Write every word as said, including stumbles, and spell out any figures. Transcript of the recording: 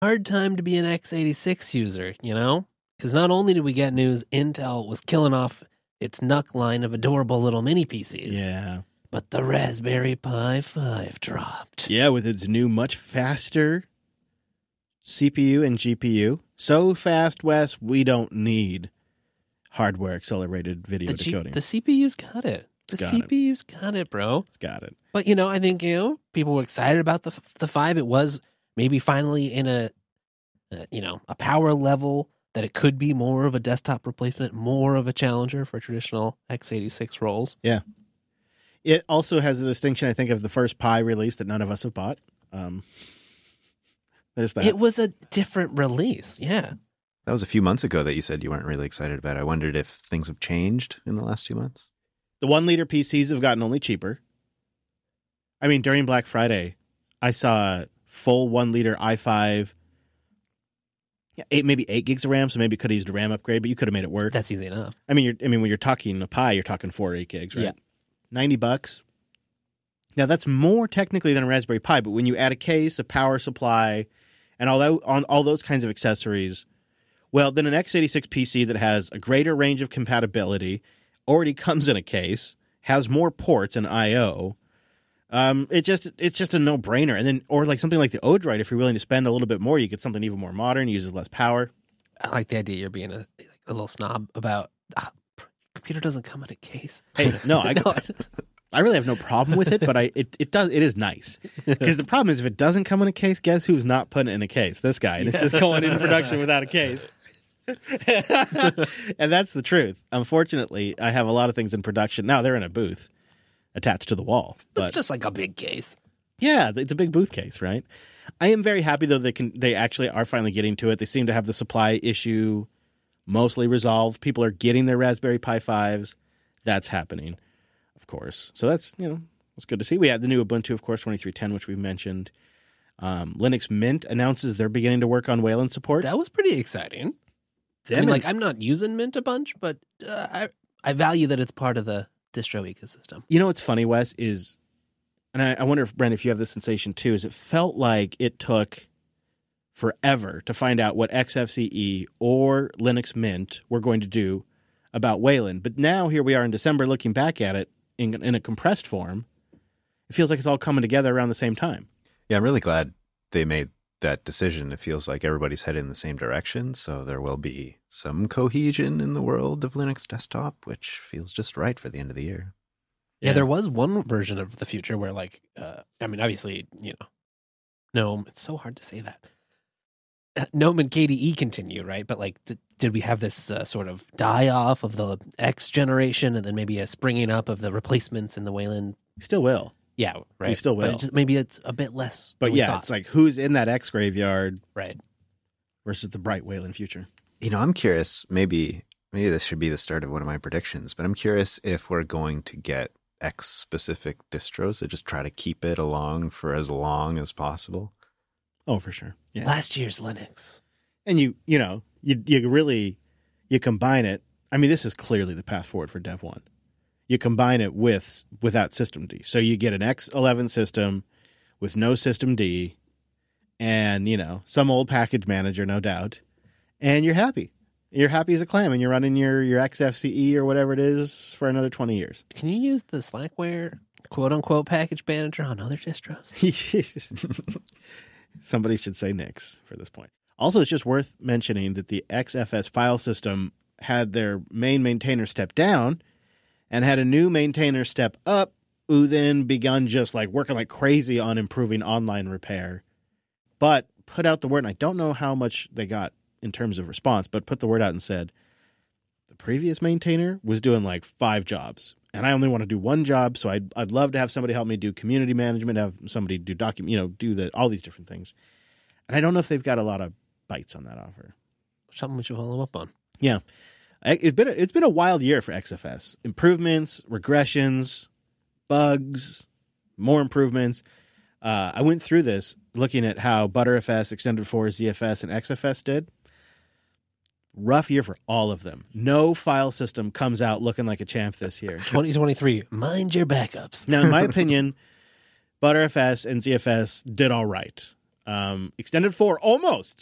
hard time to be an x eighty-six user, you know? Because not only did we get news Intel was killing off its N U C line of adorable little mini P Cs. Yeah. But the Raspberry Pi five dropped. Yeah, with its new, much faster C P U and G P U. So fast, Wes, we don't need hardware-accelerated video The, G- decoding. the C P U's got it. The got C P U's got it, bro. It's got it. But, you know, I think, you know, people were excited about the the five. It was maybe finally in a, uh, you know, a power level that it could be more of a desktop replacement, more of a challenger for traditional x eighty-six roles. Yeah. It also has the distinction, I think, of the first Pi release that none of us have bought. Um, there's that. It was a different release, yeah. That was a few months ago that you said you weren't really excited about it. I wondered if things have changed in the last two months. The one-liter P Cs have gotten only cheaper. I mean, during Black Friday, I saw full one-liter i five, yeah, eight, maybe eight gigs of RAM, so maybe you could have used a RAM upgrade, but you could have made it work. That's easy enough. I mean, you're, I mean, when you're talking a Pi, you're talking four or eight gigs, right? Yeah. ninety bucks. Now, that's more technically than a Raspberry Pi, but when you add a case, a power supply, and all that, on all those kinds of accessories, well, then an x eighty-six P C that has a greater range of compatibility, already comes in a case, has more ports and I O. Um, it just it's just a no-brainer. And then, or like something like the Odroid, if you're willing to spend a little bit more, you get something even more modern, uses less power. I like the idea you're being a, like, a little snob about ah, computer doesn't come in a case. Hey, no, I, No, I really have no problem with it, but I it, it does it is nice. Because the problem is if it doesn't come in a case, guess who's not putting it in a case? This guy. And it's just going into production without a case. And that's the truth. Unfortunately, I have a lot of things in production. Now they're in a booth attached to the wall. But it's just like a big case. yeah, it's a big booth case, right? I am very happy, though, they can they actually are finally getting to it. They seem to have the supply issue mostly resolved. People are getting their Raspberry Pi fives. That's happening, of course. So that's, you know, it's good to see. We have the new Ubuntu, of course, twenty-three ten, which we've mentioned. Um, Linux Mint announces they're beginning to work on Wayland support. That was pretty exciting. Them I mean, and- like, I'm not using Mint a bunch, but uh, I I value that it's part of the distro ecosystem. You know what's funny, Wes, is, and I, I wonder if, Brent, if you have this sensation too, is it felt like it took forever to find out what X F C E or Linux Mint were going to do about Wayland. But now here we are in December looking back at it in, in a compressed form. It feels like it's all coming together around the same time. Yeah, I'm really glad they made that decision. It feels like everybody's headed in the same direction, so there will be some cohesion in the world of Linux desktop, which feels just right for the end of the year. Yeah, Yeah. there was one version of the future where, like, uh, I mean, obviously, you know, GNOME, it's so hard to say that. Uh, GNOME and K D E continue, right? But, like, th- did we have this uh, sort of die-off of the X generation and then maybe a springing up of the replacements in the Wayland? Still will. Yeah, right. We still But will. it just, maybe it's a bit less But than we yeah, thought. it's like who's in that X graveyard Right. versus the bright Wayland future. You know, I'm curious, maybe maybe this should be the start of one of my predictions, but I'm curious if we're going to get X-specific distros that just try to keep it along for as long as possible. Oh, for sure. Yeah. Last year's Linux. And you, you know, you you really, you combine it. I mean, this is clearly the path forward for Dev one. You combine it with, without System D. So you get an X eleven system with no System D and, you know, some old package manager, no doubt. And you're happy. You're happy as a clam and you're running your, your X F C E or whatever it is for another twenty years. Can you use the Slackware quote-unquote package manager on other distros? Somebody should say Nix for this point. Also, it's just worth mentioning that the X F S file system had their main maintainer step down and had a new maintainer step up who then begun just like working like crazy on improving online repair, but put out the word, and I don't know how much they got in terms of response, but put the word out and said, the previous maintainer was doing like five jobs, and I only want to do one job, so I'd, I'd love to have somebody help me do community management, have somebody do document, you know, do the all these different things. And I don't know if they've got a lot of bites on that offer. Something we should follow up on. Yeah. It's been a, it's been a wild year for X F S. Improvements, regressions, bugs, more improvements. Uh, I went through this looking at how ButterFS, Extended four, Z F S, and X F S did. Rough year for all of them. No file system comes out looking like a champ this year. twenty twenty-three, mind your backups. Now, in my opinion, ButterFS and Z F S did all right. Um, extended four, almost.